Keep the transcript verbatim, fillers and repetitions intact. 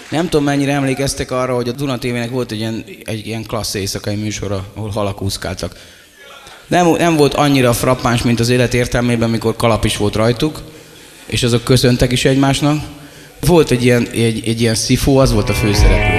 Nem tudom, mennyire emlékeztek arra, hogy a Duna té vének volt egy ilyen, egy ilyen klassz éjszakai műsora, ahol halak úszkáltak. Nem, nem volt annyira frappáns, mint az élet értelmében, amikor kalap is volt rajtuk, és azok köszöntek is egymásnak. Volt egy ilyen, egy, egy ilyen szifó, az volt a főszereplő.